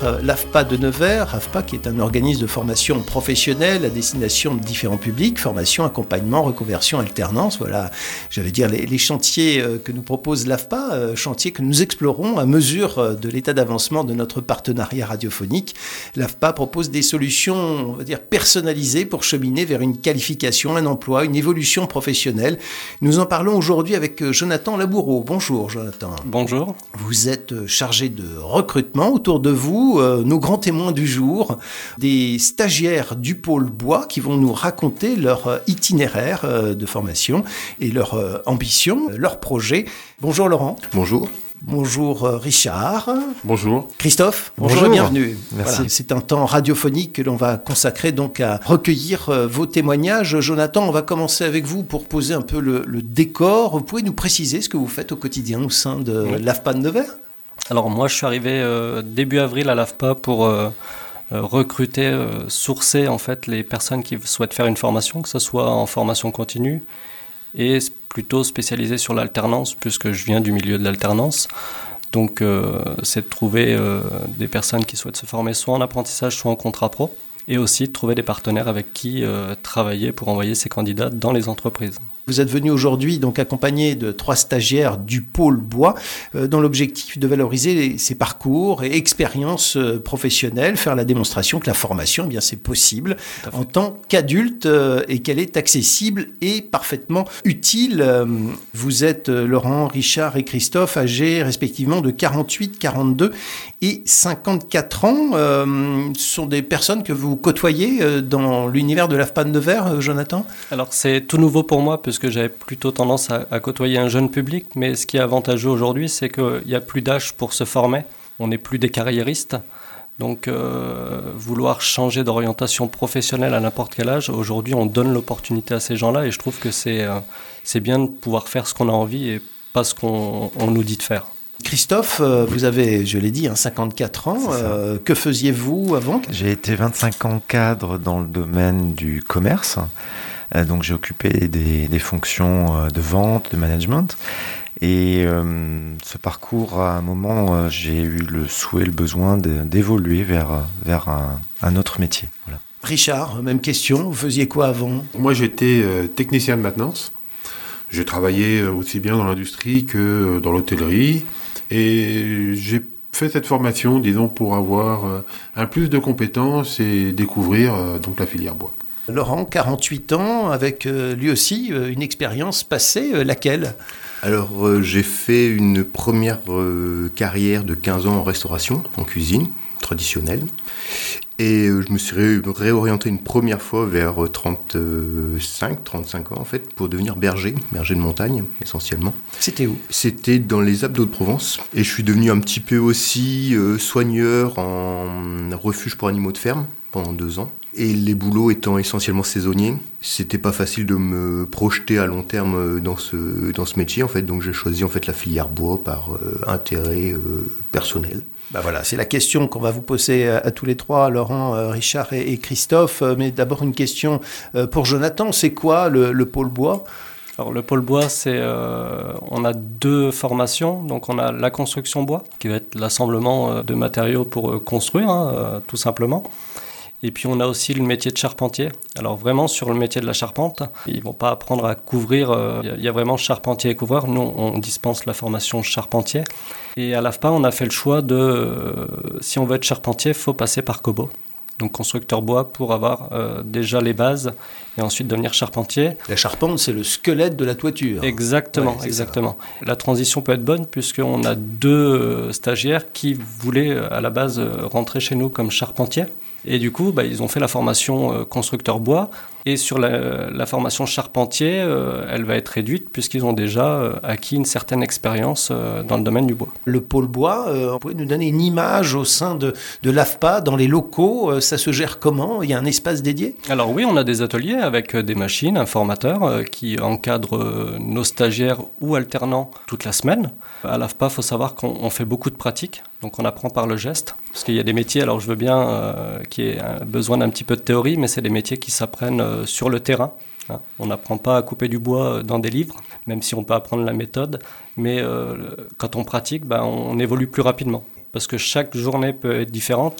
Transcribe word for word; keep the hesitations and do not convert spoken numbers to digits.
Euh, L'A F P A de Nevers, A F P A qui est un organisme de formation professionnelle à destination de différents publics, formation, accompagnement, reconversion, alternance, voilà, j'allais dire les, les chantiers euh, que nous propose l'A F P A, euh, chantiers que nous explorons à mesure euh, de l'état d'avancement de notre partenariat radiophonique. L'A F P A propose des solutions, on va dire, personnalisées pour cheminer vers une qualification, un emploi, une évolution professionnelle. Nous en parlons aujourd'hui avec euh, Jonathan Laboureau. Bonjour Jonathan. Bonjour. Vous êtes chargé de recrutement. Autour de vous, euh, nos grands témoins du jour, des stagiaires du pôle bois qui vont nous raconter leur itinéraire euh, de formation et leur euh, ambition, leur projet. Bonjour Laurent. Bonjour. Bonjour euh, Richard. Bonjour. Christophe. Bonjour, bonjour. Et bienvenue. Merci. Voilà, c'est un temps radiophonique que l'on va consacrer donc à recueillir euh, vos témoignages. Jonathan, on va commencer avec vous pour poser un peu le, le décor. Vous pouvez nous préciser ce que vous faites au quotidien au sein de Oui. l'A F P A de Nevers ? Alors moi je suis arrivé euh, début avril à l'A F P A pour euh, euh, recruter, euh, sourcer en fait les personnes qui souhaitent faire une formation, que ce soit en formation continue et plutôt spécialisé sur l'alternance puisque je viens du milieu de l'alternance. Donc euh, c'est de trouver euh, des personnes qui souhaitent se former soit en apprentissage soit en contrat pro et aussi de trouver des partenaires avec qui euh, travailler pour envoyer ces candidats dans les entreprises. Vous êtes venu aujourd'hui donc accompagné de trois stagiaires du pôle bois euh, dans l'objectif de valoriser les, ces parcours et expériences euh, professionnelles, faire la démonstration que la formation, eh bien, c'est possible en tant qu'adulte euh, et qu'elle est accessible et parfaitement utile. Euh, vous êtes euh, Laurent, Richard et Christophe, âgés respectivement de quarante-huit, quarante-deux et cinquante-quatre ans. Euh, ce sont des personnes que vous côtoyez euh, dans l'univers de l'A F P A de Nevers, euh, Jonathan ? Alors c'est tout nouveau pour moi puisque j'avais plutôt tendance à, à côtoyer un jeune public, mais ce qui est avantageux aujourd'hui, c'est qu'il n'y a plus d'âge pour se former, on n'est plus des carriéristes, donc euh, vouloir changer d'orientation professionnelle à n'importe quel âge, aujourd'hui on donne l'opportunité à ces gens-là et je trouve que c'est, euh, c'est bien de pouvoir faire ce qu'on a envie et pas ce qu'on on nous dit de faire. Christophe, euh, vous avez, je l'ai dit, hein, cinquante-quatre ans. Euh, que faisiez-vous avant ? J'ai été vingt-cinq ans cadre dans le domaine du commerce. Euh, donc j'ai occupé des, des fonctions euh, de vente, de management. Et euh, ce parcours, à un moment, euh, j'ai eu le souhait, le besoin de, d'évoluer vers, vers un, un autre métier. Voilà. Richard, même question. Vous faisiez quoi avant ? Moi, j'étais euh, technicien de maintenance. J'ai travaillé aussi bien dans l'industrie que dans l'hôtellerie. Et j'ai fait cette formation, disons, pour avoir euh, un plus de compétences et découvrir euh, donc la filière bois. Laurent, quarante-huit ans, avec euh, lui aussi euh, une expérience passée, euh, laquelle ? Alors, euh, j'ai fait une première euh, carrière de quinze ans en restauration, en cuisine traditionnelle. Et euh, je me suis ré- réorienté une première fois vers trente-cinq, trente-cinq ans, en fait, pour devenir berger, berger de montagne, essentiellement. C'était où ? C'était dans les Alpes d'Haute-Provence. Et je suis devenu un petit peu aussi euh, soigneur en refuge pour animaux de ferme pendant deux ans. Et les boulots étant essentiellement saisonniers, c'était pas facile de me projeter à long terme dans ce, dans ce métier, en fait. Donc j'ai choisi en fait la filière bois par euh, intérêt euh, personnel. Ben voilà, c'est la question qu'on va vous poser à, à tous les trois, Laurent, euh, Richard et, et Christophe. Euh, mais d'abord une question euh, pour Jonathan. C'est quoi le, le pôle bois ? Alors le pôle bois, c'est, euh, on a deux formations. Donc on a la construction bois, qui va être l'assemblement de matériaux pour euh, construire, hein, euh, tout simplement. Et puis on a aussi le métier de charpentier. Alors vraiment sur le métier de la charpente, ils ne vont pas apprendre à couvrir, il euh, y, y a vraiment charpentier et couvreur. Nous on dispense la formation charpentier. Et à l'A F P A on a fait le choix de, euh, si on veut être charpentier, il faut passer par Kobo. Donc constructeur bois pour avoir euh, déjà les bases et ensuite devenir charpentier. La charpente, c'est le squelette de la toiture. Exactement, ouais, exactement. Ça. La transition peut être bonne puisqu'on a deux stagiaires qui voulaient à la base rentrer chez nous comme charpentiers. Et du coup, bah, ils ont fait la formation euh, constructeur bois. Et sur la, la formation charpentier, euh, elle va être réduite puisqu'ils ont déjà euh, acquis une certaine expérience euh, dans le domaine du bois. Le pôle bois, euh, vous pouvez nous donner une image au sein de, de l'A F P A, dans les locaux, euh, ça se gère comment ? Il y a un espace dédié ? Alors oui, on a des ateliers avec des machines, un formateur euh, qui encadre euh, nos stagiaires ou alternants toute la semaine. À l'A F P A, il faut savoir qu'on on fait beaucoup de pratiques, donc on apprend par le geste. Parce qu'il y a des métiers, alors je veux bien euh, qu'il y ait besoin d'un petit peu de théorie, mais c'est des métiers qui s'apprennent euh, sur le terrain. Hein. On n'apprend pas à couper du bois dans des livres, même si on peut apprendre la méthode, mais euh, quand on pratique, ben, on évolue plus rapidement. parce que chaque journée peut être différente.